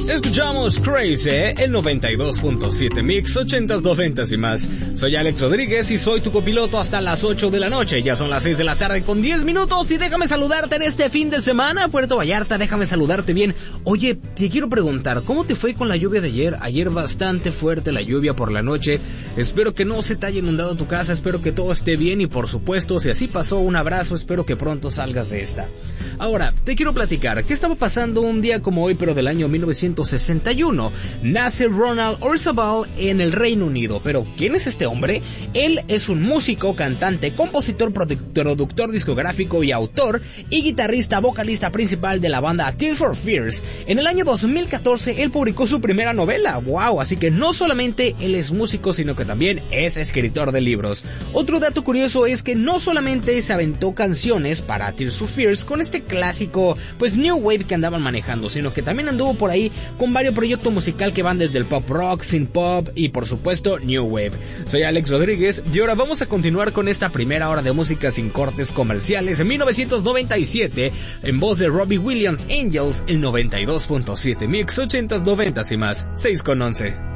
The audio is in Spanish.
Escuchamos Crazy, el 92.7 Mix, 80s, 90s y más. Soy Alex Rodríguez y soy tu copiloto hasta las 8 de la noche. Ya son las 6 de la tarde con 10 minutos y déjame saludarte en este fin de semana, Puerto Vallarta, déjame saludarte bien. Oye, te quiero preguntar, ¿cómo te fue con la lluvia de ayer? Ayer bastante fuerte la lluvia por la noche. Espero que no se te haya inundado tu casa, espero que todo esté bien y por supuesto, si así pasó, un abrazo, espero que pronto salgas de esta. Ahora, te quiero platicar, ¿qué estaba pasando un día como hoy, pero del año 1961? Nace Ronald Orzabal en el Reino Unido. Pero, ¿quién es este hombre? Él es un músico, cantante, compositor, productor discográfico y autor, y guitarrista, vocalista principal de la banda Tears for Fears. En el año 2014, él publicó su primera novela. ¡Wow! Así que no solamente él es músico, sino que también es escritor de libros. Otro dato curioso es que no solamente se aventó canciones para Tears for Fears con este clásico, pues New Wave que andaban manejando, sino que también anduvo por ahí con varios proyectos musical que van desde el pop rock, synth pop y por supuesto New Wave. Soy Alex Rodríguez y ahora vamos a continuar con esta primera hora de música sin cortes comerciales. En 1997, en voz de Robbie Williams, Angels, el 92.7 Mix, 80s, 90s y más, 6 con 11.